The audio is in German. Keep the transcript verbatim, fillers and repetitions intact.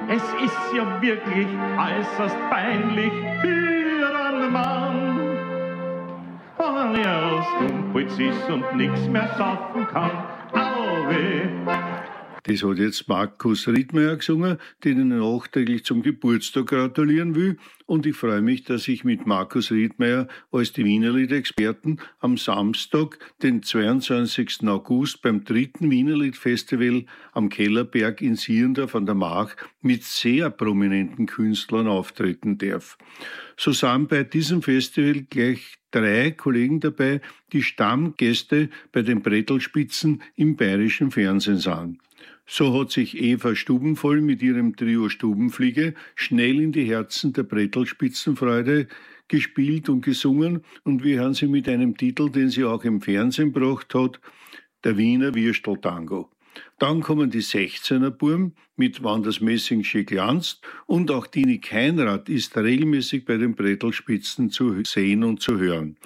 Es ist ja wirklich äußerst peinlich für einen Mann, wenn er aus Dummholz ist und nichts mehr schaffen kann. Auwe. Das hat jetzt Markus Riedmeier gesungen, den ich nachträglich zum Geburtstag gratulieren will. Und ich freue mich, dass ich mit Markus Riedmeier als die Wienerlied-Experten am Samstag, den zweiundzwanzigsten August, beim dritten Wienerlied-Festival am Kellerberg in Sierndorf an der Mach mit sehr prominenten Künstlern auftreten darf. So sind bei diesem Festival gleich drei Kollegen dabei, die Stammgäste bei den Brettelspitzen im bayerischen Fernsehen sind. So hat sich Eva Stubenvoll mit ihrem Trio Stubenfliege schnell in die Herzen der Brettelspitzenfreude gespielt und gesungen, und wir hören sie mit einem Titel, den sie auch im Fernsehen gebracht hat, der Wiener Würsteltango. Dann kommen die sechzehner Burm mit Wann das Messingsche glanzt, und auch Tini Keinrad ist regelmäßig bei den Brettelspitzen zu sehen und zu hören.